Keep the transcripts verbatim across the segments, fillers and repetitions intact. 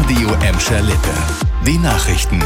Radio Emscher Lippe. Die Nachrichten.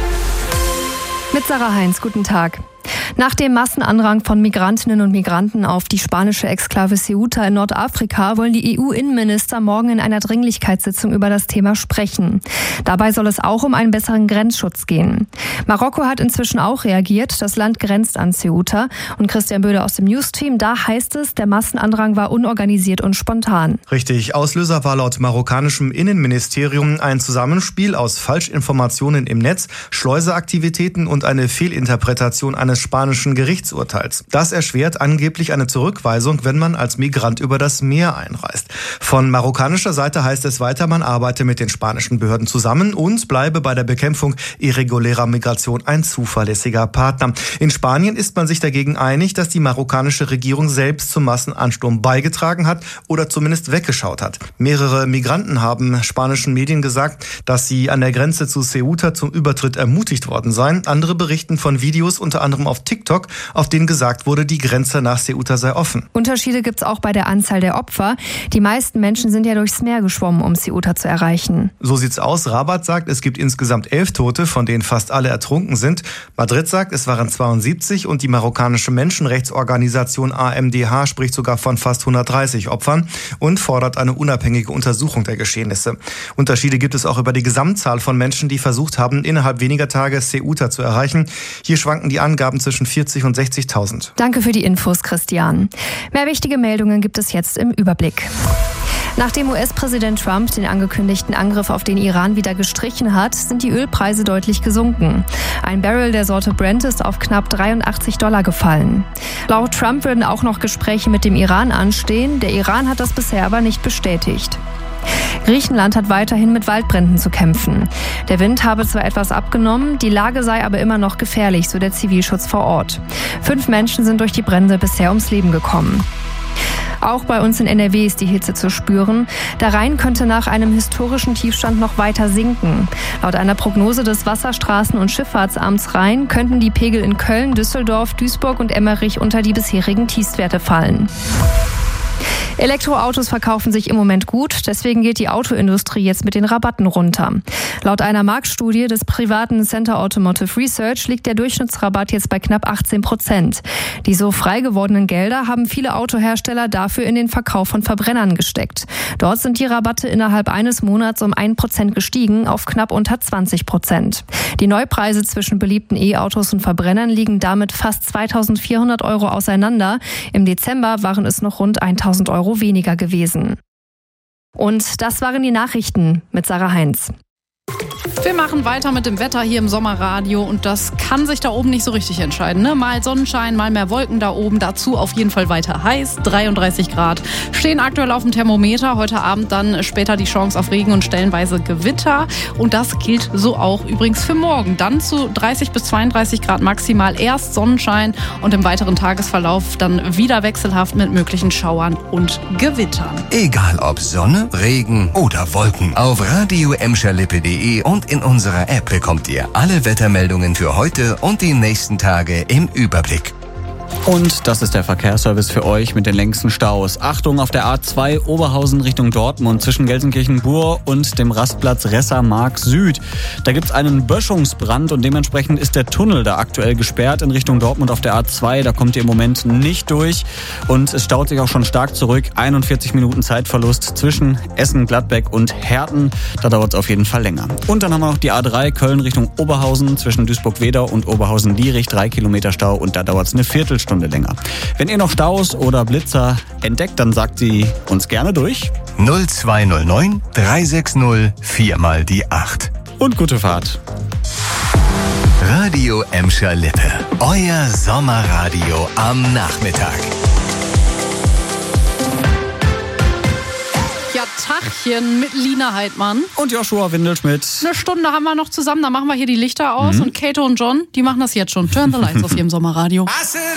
Mit Sarah Heinz, guten Tag. Nach dem Massenandrang von Migrantinnen und Migranten auf die spanische Exklave Ceuta in Nordafrika wollen die E U-Innenminister morgen in einer Dringlichkeitssitzung über das Thema sprechen. Dabei soll es auch um einen besseren Grenzschutz gehen. Marokko hat inzwischen auch reagiert. Das Land grenzt an Ceuta. Und Christian Böder aus dem Newsteam, da heißt es, der Massenandrang war unorganisiert und spontan. Richtig. Auslöser war laut marokkanischem Innenministerium ein Zusammenspiel aus Falschinformationen im Netz, Schleuseaktivitäten und eine Fehlinterpretation eines spanischen Gerichtsurteils. Das erschwert angeblich eine Zurückweisung, wenn man als Migrant über das Meer einreist. Von marokkanischer Seite heißt es weiter, man arbeite mit den spanischen Behörden zusammen und bleibe bei der Bekämpfung irregulärer Migration ein zuverlässiger Partner. In Spanien ist man sich dagegen einig, dass die marokkanische Regierung selbst zum Massenansturm beigetragen hat oder zumindest weggeschaut hat. Mehrere Migranten haben spanischen Medien gesagt, dass sie an der Grenze zu Ceuta zum Übertritt ermutigt worden seien. Andere berichten von Videos, unter anderem auf TikTok, auf denen gesagt wurde, die Grenze nach Ceuta sei offen. Unterschiede gibt es auch bei der Anzahl der Opfer. Die meisten Menschen sind ja durchs Meer geschwommen, um Ceuta zu erreichen. So sieht's aus. Rabat sagt, es gibt insgesamt elf Tote, von denen fast alle ertrunken sind. Madrid sagt, es waren zweiundsiebzig und die marokkanische Menschenrechtsorganisation A M D H spricht sogar von fast hundertdreißig Opfern und fordert eine unabhängige Untersuchung der Geschehnisse. Unterschiede gibt es auch über die Gesamtzahl von Menschen, die versucht haben, innerhalb weniger Tage Ceuta zu erreichen. Hier schwanken die Angaben zwischen vierzig und sechzigtausend. Danke für die Infos, Christian. Mehr wichtige Meldungen gibt es jetzt im Überblick. Nachdem U S-Präsident Trump den angekündigten Angriff auf den Iran wieder gestrichen hat, sind die Ölpreise deutlich gesunken. Ein Barrel der Sorte Brent ist auf knapp dreiundachtzig Dollar gefallen. Laut Trump würden auch noch Gespräche mit dem Iran anstehen. Der Iran hat das bisher aber nicht bestätigt. Griechenland hat weiterhin mit Waldbränden zu kämpfen. Der Wind habe zwar etwas abgenommen, die Lage sei aber immer noch gefährlich, so der Zivilschutz vor Ort. Fünf Menschen sind durch die Brände bisher ums Leben gekommen. Auch bei uns in N R W ist die Hitze zu spüren. Der Rhein könnte nach einem historischen Tiefstand noch weiter sinken. Laut einer Prognose des Wasserstraßen- und Schifffahrtsamts Rhein könnten die Pegel in Köln, Düsseldorf, Duisburg und Emmerich unter die bisherigen Tiefstwerte fallen. Elektroautos verkaufen sich im Moment gut, deswegen geht die Autoindustrie jetzt mit den Rabatten runter. Laut einer Marktstudie des privaten Center Automotive Research liegt der Durchschnittsrabatt jetzt bei knapp achtzehn Prozent. Die so frei gewordenen Gelder haben viele Autohersteller dafür in den Verkauf von Verbrennern gesteckt. Dort sind die Rabatte innerhalb eines Monats um ein Prozent gestiegen auf knapp unter zwanzig Prozent. Die Neupreise zwischen beliebten E-Autos und Verbrennern liegen damit fast zweitausendvierhundert Euro auseinander. Im Dezember waren es noch rund eintausend Euro weniger gewesen. Und das waren die Nachrichten mit Sarah Heinz. Wir machen weiter mit dem Wetter hier im Sommerradio und das kann sich da oben nicht so richtig entscheiden. Ne? Mal Sonnenschein, mal mehr Wolken da oben. Dazu auf jeden Fall weiter heiß. dreiunddreißig Grad stehen aktuell auf dem Thermometer. Heute Abend dann später die Chance auf Regen und stellenweise Gewitter. Und das gilt so auch übrigens für morgen. Dann zu dreißig bis zweiunddreißig Grad maximal. Erst Sonnenschein und im weiteren Tagesverlauf dann wieder wechselhaft mit möglichen Schauern und Gewittern. Egal ob Sonne, Regen oder Wolken. Auf radio emscher lippe punkt de und in unserer App bekommt ihr alle Wettermeldungen für heute und die nächsten Tage im Überblick. Und das ist der Verkehrsservice für euch mit den längsten Staus. Achtung auf der A zwei Oberhausen Richtung Dortmund zwischen Gelsenkirchen-Bur und dem Rastplatz Resser-Mark Süd. Da gibt's einen Böschungsbrand und dementsprechend ist der Tunnel da aktuell gesperrt in Richtung Dortmund auf der A zwei. Da kommt ihr im Moment nicht durch und es staut sich auch schon stark zurück. einundvierzig Minuten Zeitverlust zwischen Essen, Gladbeck und Herten. Da dauert es auf jeden Fall länger. Und dann haben wir noch die A drei Köln Richtung Oberhausen zwischen Duisburg-Wedau und Oberhausen-Lierich. Drei Kilometer Stau und da dauert es eine Viertelstunde länger. Wenn ihr noch Staus oder Blitzer entdeckt, dann sagt sie uns gerne durch. null zwei null neun drei sechs null vier mal die acht. Und gute Fahrt. Radio Emscher Lippe. Euer Sommerradio am Nachmittag. Ja, Tachchen mit Lina Heidmann. Und Joshua Windelschmidt. Eine Stunde haben wir noch zusammen, dann machen wir hier die Lichter aus. Mhm. Und Kato und John, die machen das jetzt schon. Turn the lights auf ihrem Sommerradio.